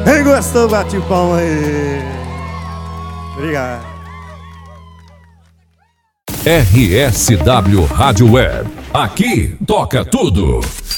Quem gostou, bate palma aí. Obrigado. RSW Rádio Web. Aqui toca tudo.